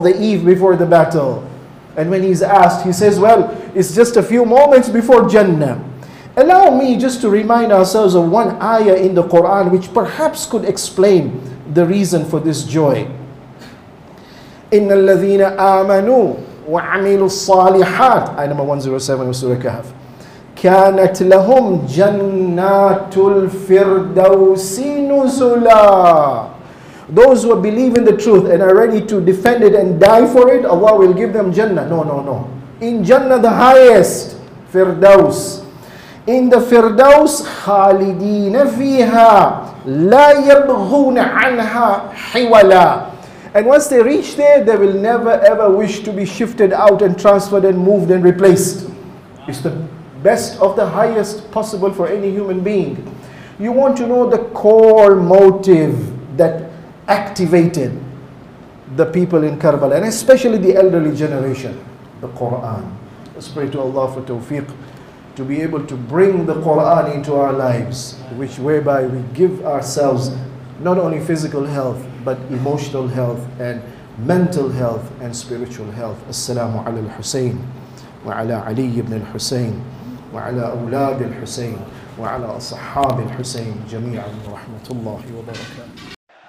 the eve before the battle. And when he's asked, he says, well, it's just a few moments before Jannah. Allow me just to remind ourselves of one ayah in the Quran which perhaps could explain the reason for this joy. إِنَّ الَّذِينَ آمَنُوا وَعَمِلُوا الصَّالِحَاتِ Ayah number 107 of Surah Kahf. كَانَتْ لَهُمْ جَنَّاتُ الْفِرْدَوْسِ نُزُلًا. Those who believe in the truth and are ready to defend it and die for it, Allah will give them Jannah. No. In Jannah, the highest, Firdaus. In the Firdaus, خَالِدِينَ فِيهَا لَا يَبْغُونَ عَنْهَا حِوَلًا. And once they reach there, they will never ever wish to be shifted out and transferred and moved and replaced. It's the best of the highest possible for any human being. You want to know the core motive that activated the people in Karbala, and especially the elderly generation, the Quran. Let's pray to Allah for tawfiq to be able to bring the Quran into our lives, whereby we give ourselves not only physical health, but emotional health and mental health and spiritual health. Assalamu ala al-Husayn wa ala Ali ibn al-Husayn wa ala awlad al-Husayn wa ala ashab al-Husayn jami'an wa rahmatullahi wa barakatuh.